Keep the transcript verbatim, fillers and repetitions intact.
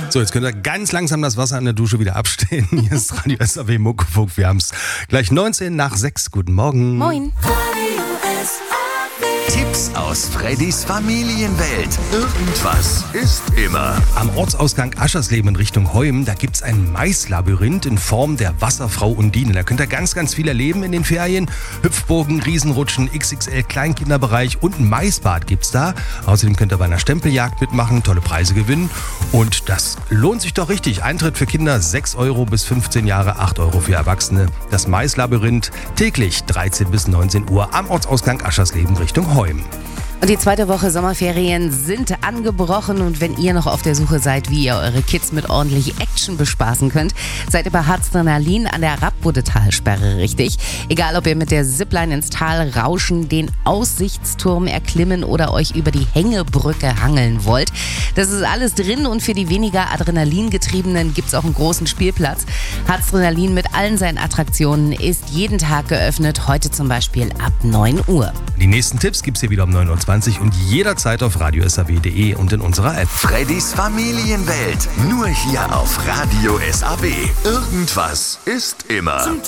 So, jetzt könnt ihr ganz langsam das Wasser in der Dusche wieder abstellen. Hier ist Radio S A W Muckefuck. Wir haben es gleich neunzehn nach sechs. Guten Morgen. Moin. Tipps aus Freddys Familienwelt. Irgendwas ist immer. Am Ortsausgang Aschersleben in Richtung Heum, da gibt's ein Maislabyrinth in Form der Wasserfrau Undine. Da könnt ihr ganz, ganz viel erleben in den Ferien. Hüpfburgen, Riesenrutschen, X X L Kleinkinderbereich und ein Maisbad gibt's da. Außerdem könnt ihr bei einer Stempeljagd mitmachen, tolle Preise gewinnen. Und das lohnt sich doch richtig. Eintritt für Kinder sechs Euro bis fünfzehn Jahre, acht Euro für Erwachsene. Das Maislabyrinth täglich dreizehn bis neunzehn Uhr am Ortsausgang Aschersleben Richtung Heum. Und die zweite Woche Sommerferien sind angebrochen und wenn ihr noch auf der Suche seid, wie ihr eure Kids mit ordentlich Action bespaßen könnt, seid ihr bei Harzdrenalin an der Radbodetalsperre richtig. Egal, ob ihr mit der Zipline ins Tal rauschen, den Aussichtsturm erklimmen oder euch über die Hängebrücke hangeln wollt. Das ist alles drin und für die weniger Adrenalingetriebenen gibt es auch einen großen Spielplatz. Harzdrenalin mit allen seinen Attraktionen ist jeden Tag geöffnet, heute zum Beispiel ab neun Uhr. Die nächsten Tipps gibt's hier wieder um neun Uhr zwanzig und jederzeit auf radio s a w punkt d e und in unserer App. Freddys Familienwelt. Nur hier auf Radio S A W. Irgendwas ist immer.